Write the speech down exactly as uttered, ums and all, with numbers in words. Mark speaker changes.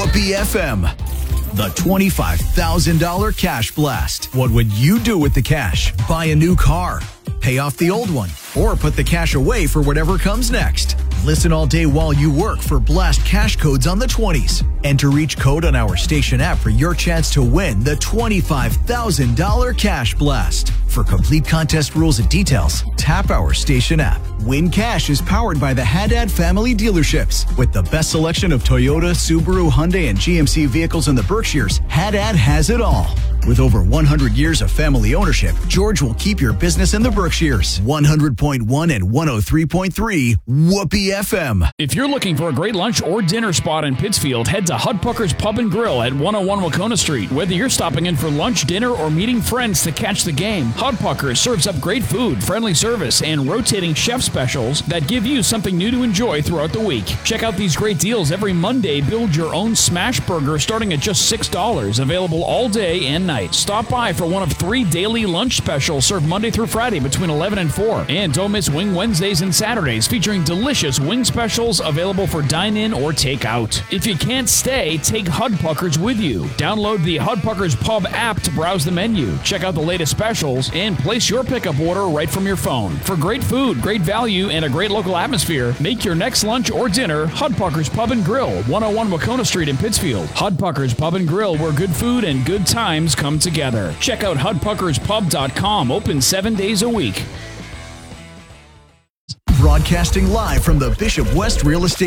Speaker 1: Whoopee F M. The twenty-five thousand dollars Cash Blast. What would you do with the cash? Buy a new car, pay off the old one, or put the cash away for whatever comes next. Listen all day while you work for Blast cash codes on the twenties. Enter each code on our station app for your chance to win the twenty-five thousand dollars Cash Blast. For complete contest rules and details, tap our station app. Win Cash is powered by the Haddad Family Dealerships. With the best selection of Toyota, Subaru, Hyundai, and G M C vehicles in the Berkshires, Haddad has it all. With over one hundred years of family ownership, George will keep your business in the Berkshires. one hundred point one and one oh three point three Whoopee F M.
Speaker 2: If you're looking for a great lunch or dinner spot in Pittsfield, head to Hudpucker's Pub and Grill at one oh one Wacona Street. Whether you're stopping in for lunch, dinner, or meeting friends to catch the game, Hudpucker serves up great food, friendly service, and rotating chef specials that give you something new to enjoy throughout the week. Check out these great deals every Monday. Build your own smash burger starting at just six dollars. Available all day and night. Stop by for one of three daily lunch specials served Monday through Friday between eleven and four. And don't miss Wing Wednesdays and Saturdays featuring delicious wing specials available for dine-in or take-out. If you can't stay, take Hudpuckers with you. Download the Hudpuckers Pub app to browse the menu, check out the latest specials, and place your pickup order right from your phone. For great food, great value, and a great local atmosphere, make your next lunch or dinner Hudpuckers Pub and Grill, one oh one Wacona Street in Pittsfield. Hudpuckers Pub and Grill, where good food and good times come together. Check out hudpuckers pub dot com, open seven days a week.
Speaker 1: Broadcasting live from the Bishop West Real Estate